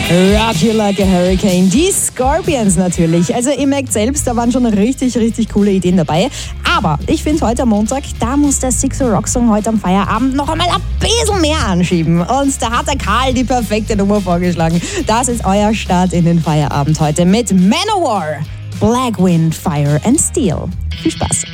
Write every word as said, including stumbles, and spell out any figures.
Rock You Like a Hurricane, die Scorpions natürlich. Also ihr merkt selbst, da waren schon richtig, richtig coole Ideen dabei. Aber ich finde heute am Montag, da muss der Six Rock Song heute am Feierabend noch einmal ein bisschen mehr anschieben. Und da hat der Karl die perfekte Nummer vorgeschlagen. Das ist euer Start in den Feierabend heute mit Manowar, Black Wind, Fire and Steel. Viel Spaß.